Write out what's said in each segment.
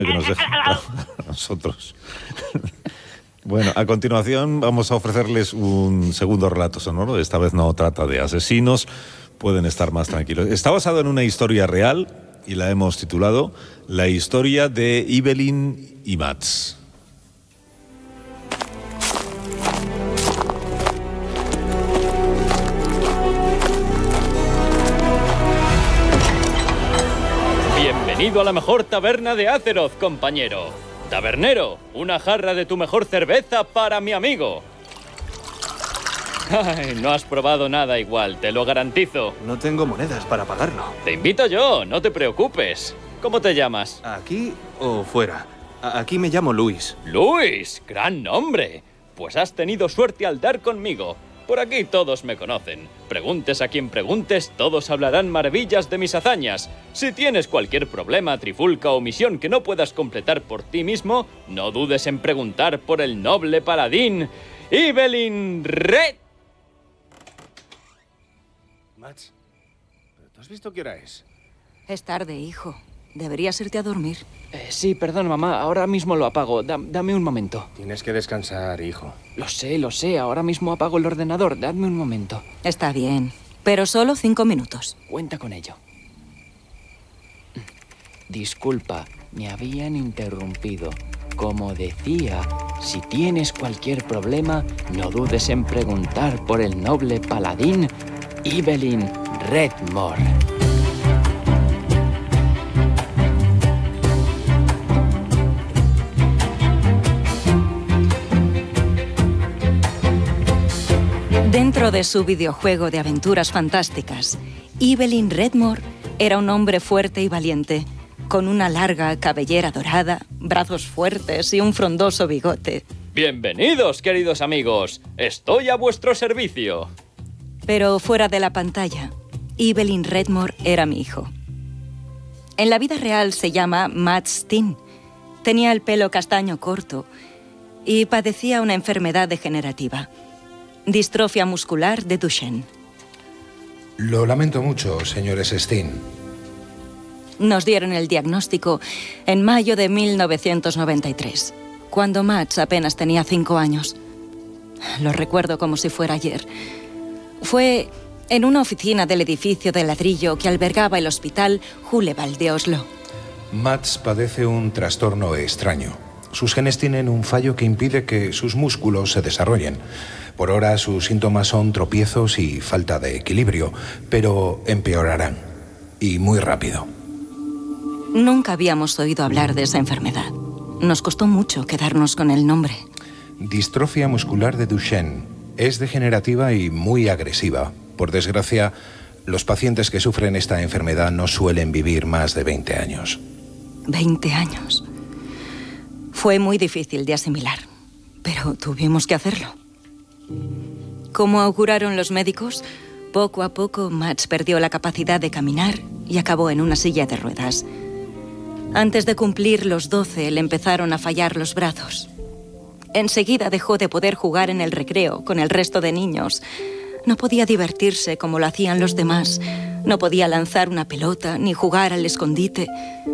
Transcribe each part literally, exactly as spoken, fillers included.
que nos deja a nosotros. Bueno, a continuación vamos a ofrecerles un segundo relato sonoro. Esta vez no trata de asesinos, pueden estar más tranquilos. Está basado en una historia real y la hemos titulado La historia de Evelyn y Mats. Bienvenido a la mejor taberna de Azeroth, compañero. Tabernero, una jarra de tu mejor cerveza para mi amigo. Ay, no has probado nada igual, te lo garantizo. No tengo monedas para pagarlo. Te invito yo, no te preocupes. ¿Cómo te llamas? ¿Aquí o fuera? A- Aquí me llamo Luis. Luis, gran nombre. Pues has tenido suerte al dar conmigo. Por aquí todos me conocen. Preguntes a quien preguntes, todos hablarán maravillas de mis hazañas. Si tienes cualquier problema, trifulca o misión que no puedas completar por ti mismo, no dudes en preguntar por el noble paladín, Evelyn Red. Mats, ¿tú has visto qué hora es? Es tarde, hijo. Deberías irte a dormir. Eh, sí, perdón, mamá. Ahora mismo lo apago. Da- dame un momento. Tienes que descansar, hijo. Lo sé, lo sé. Ahora mismo apago el ordenador. Dadme un momento. Está bien, pero solo cinco minutos. Cuenta con ello. Disculpa, me habían interrumpido. Como decía, si tienes cualquier problema, no dudes en preguntar por el noble paladín Evelyn Redmore. Dentro de su videojuego de aventuras fantásticas, Evelyn Redmore era un hombre fuerte y valiente, con una larga cabellera dorada, brazos fuertes y un frondoso bigote. Bienvenidos, queridos amigos. Estoy a vuestro servicio. Pero fuera de la pantalla, Evelyn Redmore era mi hijo. En la vida real se llama Matt Steen. Tenía el pelo castaño corto y padecía una enfermedad degenerativa. Distrofia muscular de Duchenne. Lo lamento mucho, señores Steen. Nos dieron el diagnóstico en mayo de mil novecientos noventa y tres, cuando Max apenas tenía cinco años. Lo recuerdo como si fuera ayer. Fue en una oficina del edificio de ladrillo que albergaba el hospital Huleval de Oslo. Mats padece un trastorno extraño. Sus genes tienen un fallo que impide que sus músculos se desarrollen. Por ahora sus síntomas son tropiezos y falta de equilibrio, pero empeorarán. Y muy rápido. Nunca habíamos oído hablar de esa enfermedad. Nos costó mucho quedarnos con el nombre. Distrofia muscular de Duchenne. Es degenerativa y muy agresiva. Por desgracia, los pacientes que sufren esta enfermedad no suelen vivir más de veinte años. veinte años. Fue muy difícil de asimilar, pero tuvimos que hacerlo. Como auguraron los médicos, poco a poco Mats perdió la capacidad de caminar y acabó en una silla de ruedas. Antes de cumplir los doce, le empezaron a fallar los brazos. Enseguida dejó de poder jugar en el recreo con el resto de niños. No podía divertirse como lo hacían los demás. No podía lanzar una pelota ni jugar al escondite.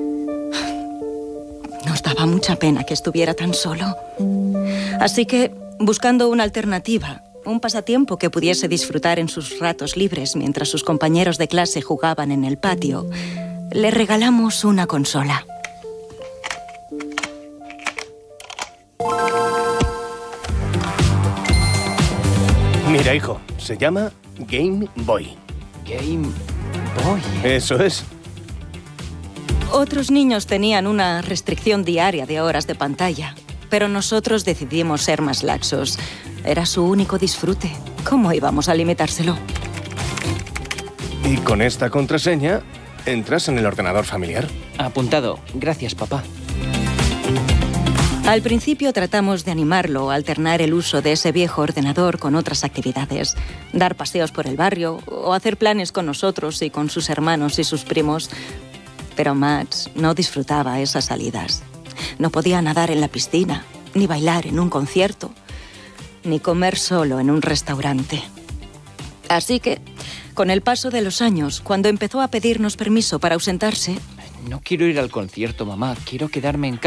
Nos daba mucha pena que estuviera tan solo. Así que, buscando una alternativa, un pasatiempo que pudiese disfrutar en sus ratos libres mientras sus compañeros de clase jugaban en el patio, le regalamos una consola. Mira, hijo, se llama Game Boy. Game Boy. Eso es. Otros niños tenían una restricción diaria de horas de pantalla, pero nosotros decidimos ser más laxos. Era su único disfrute. ¿Cómo íbamos a limitárselo? Y con esta contraseña, entras en el ordenador familiar. Apuntado. Gracias, papá. Al principio tratamos de animarlo a alternar el uso de ese viejo ordenador con otras actividades, dar paseos por el barrio o hacer planes con nosotros y con sus hermanos y sus primos. Pero Mats no disfrutaba esas salidas. No podía nadar en la piscina, ni bailar en un concierto, ni comer solo en un restaurante. Así que, con el paso de los años, cuando empezó a pedirnos permiso para ausentarse, No quiero ir al concierto, mamá. Quiero quedarme en casa.